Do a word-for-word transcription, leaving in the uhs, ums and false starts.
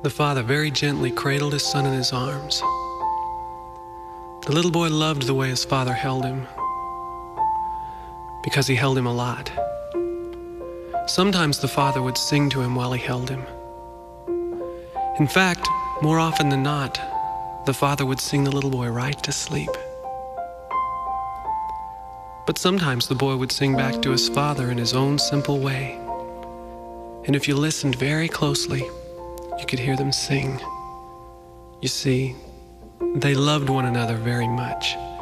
The father very gently cradled his son in his arms. The little boy loved the way his father held him, because he held him a lot. Sometimes the father would sing to him while he held him. In fact, more often than not, the father would sing the little boy right to sleep. But sometimes the boy would sing back to his father in his own simple way. And if you listened very closely, you could hear them sing. You see, they loved one another very much.